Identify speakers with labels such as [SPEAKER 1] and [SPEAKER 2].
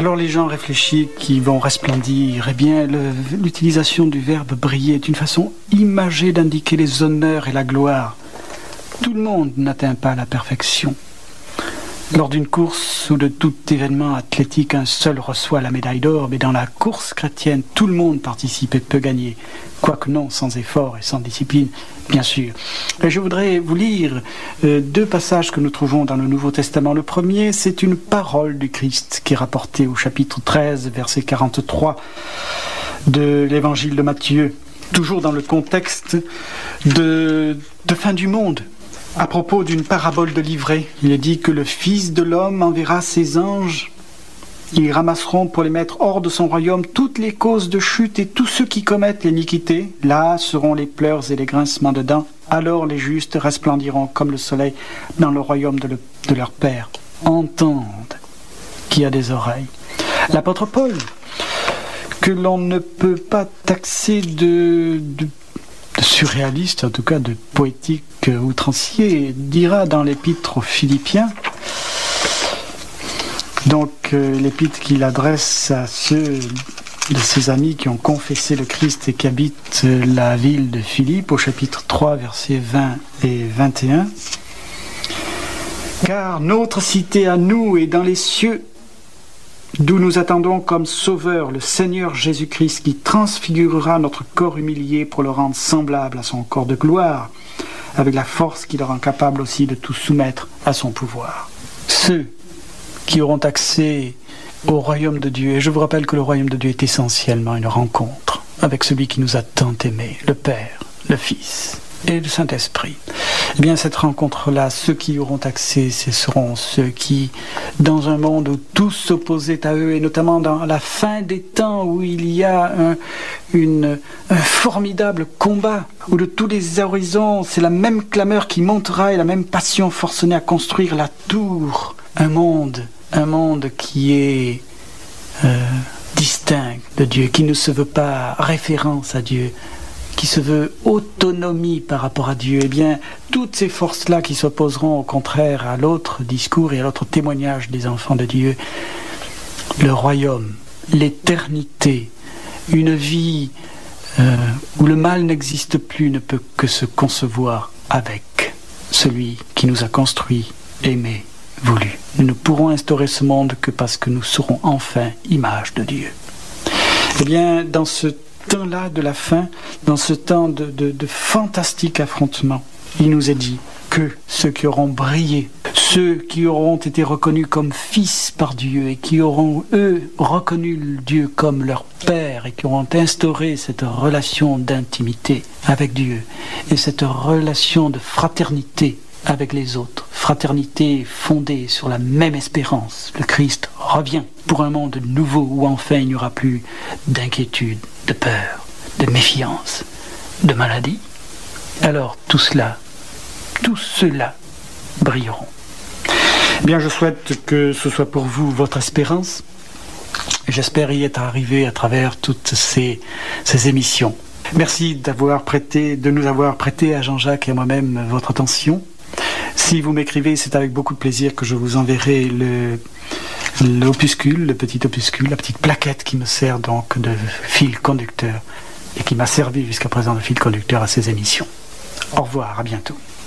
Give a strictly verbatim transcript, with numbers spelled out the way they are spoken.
[SPEAKER 1] Alors les gens réfléchis qui vont resplendir, eh bien le, l'utilisation du verbe briller est une façon imagée d'indiquer les honneurs et la gloire. Tout le monde n'atteint pas la perfection. Lors d'une course ou de tout événement athlétique, un seul reçoit la médaille d'or, mais dans la course chrétienne, tout le monde participe et peut gagner. Quoique non, sans effort et sans discipline, bien sûr. Et je voudrais vous lire euh, deux passages que nous trouvons dans le Nouveau Testament. Le premier, c'est une parole du Christ qui est rapportée au chapitre treize, verset quarante-trois de l'évangile de Matthieu, toujours dans le contexte de, de fin du monde. À propos d'une parabole de livret, il est dit que le Fils de l'homme enverra ses anges. Ils ramasseront pour les mettre hors de son royaume toutes les causes de chute et tous ceux qui commettent l'iniquité. Là seront les pleurs et les grincements de dents. Alors les justes resplendiront comme le soleil dans le royaume de, le, de leur Père. Entendent qui a des oreilles. L'apôtre Paul, que l'on ne peut pas taxer de... de de surréaliste, en tout cas de poétique outrancier, dira dans l'épître aux Philippiens, donc euh, l'épître qu'il adresse à ceux de ses amis qui ont confessé le Christ et qui habitent la ville de Philippe, au chapitre trois, versets vingt et vingt et un. « Car notre cité à nous est dans les cieux, d'où nous attendons comme sauveur le Seigneur Jésus-Christ qui transfigurera notre corps humilié pour le rendre semblable à son corps de gloire, avec la force qui le rend capable aussi de tout soumettre à son pouvoir. » Ceux qui auront accès au royaume de Dieu, et je vous rappelle que le royaume de Dieu est essentiellement une rencontre avec celui qui nous a tant aimés, le Père, le Fils et le Saint-Esprit. Eh bien, cette rencontre-là, ceux qui y auront accès, ce seront ceux qui, dans un monde où tous s'opposaient à eux, et notamment dans la fin des temps où il y a un, une, un formidable combat, où de tous les horizons, c'est la même clameur qui montera et la même passion forcenée à construire la tour. Un monde, un monde qui est euh, distinct de Dieu, qui ne se veut pas référence à Dieu, qui se veut autonomie par rapport à Dieu. Eh bien, toutes ces forces-là qui s'opposeront au contraire à l'autre discours et à l'autre témoignage des enfants de Dieu, le royaume, l'éternité, une vie euh, où le mal n'existe plus ne peut que se concevoir avec celui qui nous a construits, aimés, voulus. Nous ne pourrons instaurer ce monde que parce que nous serons enfin image de Dieu. Eh bien, dans ce temps-là de la fin, dans ce temps de, de, de fantastique affrontement, il nous est dit que ceux qui auront brillé, ceux qui auront été reconnus comme fils par Dieu et qui auront, eux, reconnu Dieu comme leur Père et qui auront instauré cette relation d'intimité avec Dieu et cette relation de fraternité avec les autres, fraternité fondée sur la même espérance. Le Christ revient pour un monde nouveau où enfin il n'y aura plus d'inquiétude, de peur, de méfiance, de maladie. Alors tout cela, tous ceux-là brilleront. Eh bien, je souhaite que ce soit pour vous votre espérance. J'espère y être arrivé à travers toutes ces, ces émissions. Merci d'avoir prêté, de nous avoir prêté à Jean-Jacques et à moi-même votre attention. Si vous m'écrivez, c'est avec beaucoup de plaisir que je vous enverrai le, l'opuscule, le petit opuscule, la petite plaquette qui me sert donc de fil conducteur et qui m'a servi jusqu'à présent de fil conducteur à ces émissions. Au revoir, à bientôt.